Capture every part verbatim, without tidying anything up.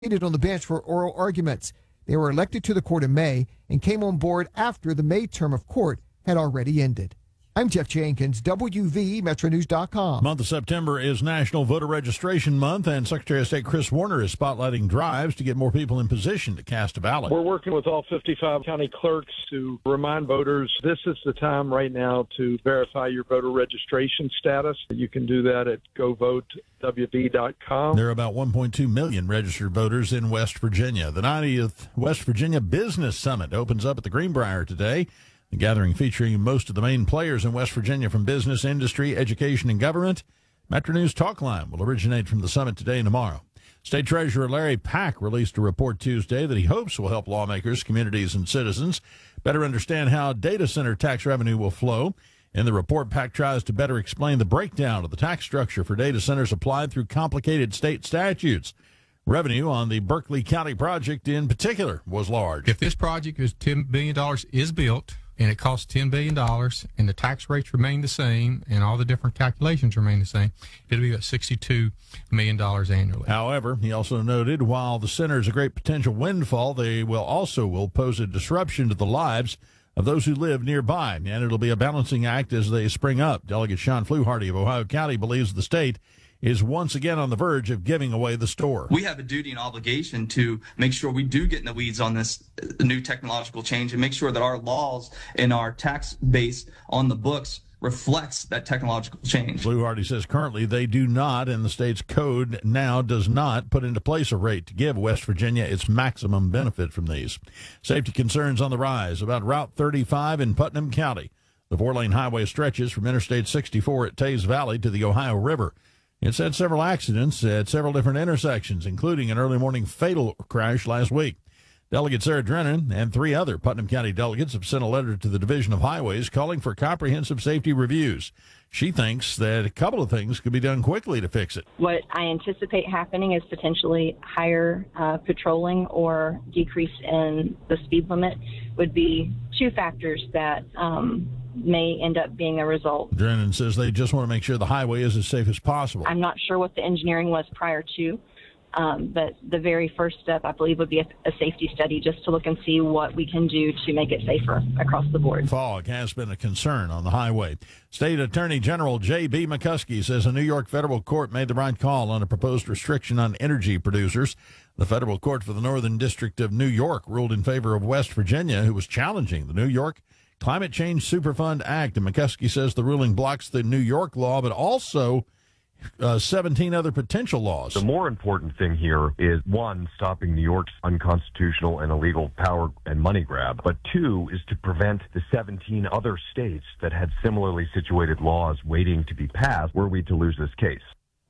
seated on the bench for oral arguments. They were elected to the court in May and came on board after the May term of court had already ended. I'm Jeff Jenkins, W V Metro News dot com. Month of September is National Voter Registration Month, and Secretary of State Chris Warner is spotlighting drives to get more people in position to cast a ballot. We're working with all fifty-five county clerks to remind voters this is the time right now to verify your voter registration status. You can do that at go vote W V dot com. There are about one point two million registered voters in West Virginia. The ninetieth West Virginia Business Summit opens up at the Greenbrier today. The gathering featuring most of the main players in West Virginia from business, industry, education, and government. Metro News Talk Line will originate from the summit today and tomorrow. State Treasurer Larry Pack released a report Tuesday that he hopes will help lawmakers, communities, and citizens better understand how data center tax revenue will flow. In the report, Pack tries to better explain the breakdown of the tax structure for data centers applied through complicated state statutes. Revenue on the Berkeley County project in particular was large. If this project is ten billion dollars is built, and it costs ten billion dollars, and the tax rates remain the same, and all the different calculations remain the same, it'll be about sixty-two million dollars annually. However, he also noted while the center is a great potential windfall, they will also will pose a disruption to the lives of those who live nearby, and it'll be a balancing act as they spring up. Delegate Sean Fluharty of Ohio County believes the state is once again on the verge of giving away the store. We have a duty and obligation to make sure we do get in the weeds on this new technological change and make sure that our laws and our tax base on the books reflects that technological change. Fluharty says currently they do not, and the state's code now does not put into place a rate to give West Virginia its maximum benefit from these. Safety concerns on the rise about Route thirty-five in Putnam County. The four-lane highway stretches from Interstate sixty-four at Tays Valley to the Ohio River. It's had several accidents at several different intersections, including an early morning fatal crash last week. Delegate Sarah Drennan and three other Putnam County delegates have sent a letter to the Division of Highways calling for comprehensive safety reviews. She thinks that a couple of things could be done quickly to fix it. What I anticipate happening is potentially higher uh, patrolling or decrease in the speed limit would be two factors that um, may end up being a result. Drennan says they just want to make sure the highway is as safe as possible. I'm not sure what the engineering was prior to, um, but the very first step, I believe, would be a, a safety study just to look and see what we can do to make it safer across the board. Fog has been a concern on the highway. State Attorney General J B McCuskey says a New York federal court made the right call on a proposed restriction on energy producers. The federal court for the Northern District of New York ruled in favor of West Virginia, who was challenging the New York Climate Change Superfund Act, and McCuskey says the ruling blocks the New York law, but also uh, seventeen other potential laws. The more important thing here is, one, stopping New York's unconstitutional and illegal power and money grab, but two is to prevent the seventeen other states that had similarly situated laws waiting to be passed were we to lose this case.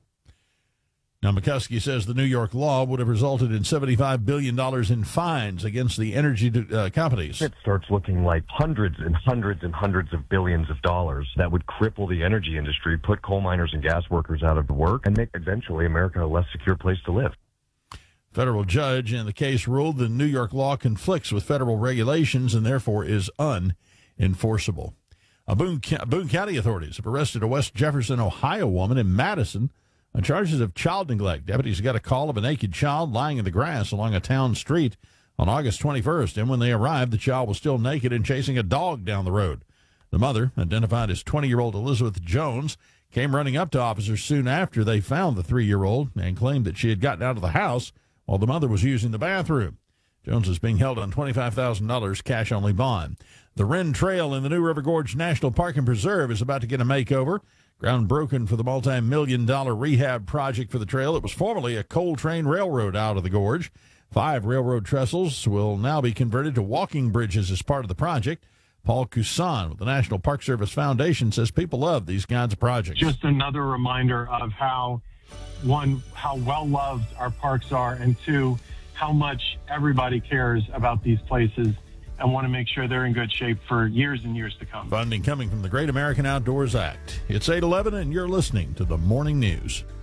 Now, McCuskey says the New York law would have resulted in seventy-five billion dollars in fines against the energy uh, companies. It starts looking like hundreds and hundreds and hundreds of billions of dollars that would cripple the energy industry, put coal miners and gas workers out of work, and make eventually America a less secure place to live. Federal judge in the case ruled the New York law conflicts with federal regulations and therefore is unenforceable. Uh, Boone, Boone County authorities have arrested a West Jefferson, Ohio woman in Madison on charges of child neglect. Deputies got a call of a naked child lying in the grass along a town street on August twenty-first, and when they arrived, the child was still naked and chasing a dog down the road. The mother, identified as twenty-year-old Elizabeth Jones, came running up to officers soon after they found the three-year-old and claimed that she had gotten out of the house while the mother was using the bathroom. Jones is being held on twenty-five thousand dollars cash-only bond. The Wren Trail in the New River Gorge National Park and Preserve is about to get a makeover. Ground broken for the multi-million dollar rehab project for the trail. It was formerly a coal train railroad out of the gorge. Five railroad trestles will now be converted to walking bridges as part of the project. Paul Cousin with the National Park Service Foundation says people love these kinds of projects. Just another reminder of how, one, how well-loved our parks are, and two, how much everybody cares about these places and want to make sure they're in good shape for years and years to come. Funding coming from the Great American Outdoors Act. It's eight eleven, and you're listening to the Morning News.